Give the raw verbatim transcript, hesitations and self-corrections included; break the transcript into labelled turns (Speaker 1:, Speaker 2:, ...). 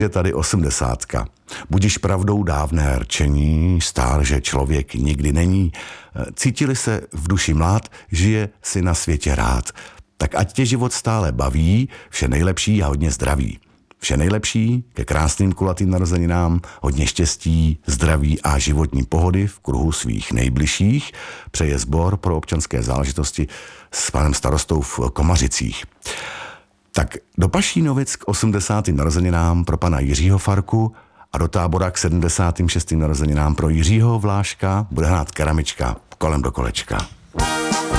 Speaker 1: Je tady osmdesátka. Budiž pravdou dávné rčení, stál, že člověk nikdy není. Cítili se v duši mlád, žije si na světě rád. Tak ať tě život stále baví, vše nejlepší a hodně zdraví. Vše nejlepší ke krásným kulatým narozeninám, hodně štěstí, zdraví a životní pohody v kruhu svých nejbližších přeje sbor pro občanské záležitosti s panem starostou v Komařicích. Tak do Pašínovic k osmdesátým narozeninám pro pana Jiřího Farku a do Tábora k sedmdesátým šestým narozeninám pro Jiřího Vláška bude hrát Keramička kolem do kolečka.